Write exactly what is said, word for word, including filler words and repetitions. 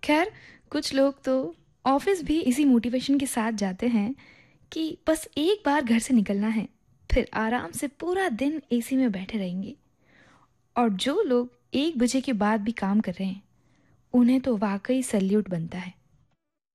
खैर, कुछ लोग तो ऑफिस भी इसी मोटिवेशन के साथ जाते हैं कि बस एक बार घर से निकलना है, फिर आराम से पूरा दिन एसी में बैठे रहेंगे। और जो लोग एक बजे के बाद भी काम कर रहे हैं, उन्हें तो वाकई सल्यूट बनता है।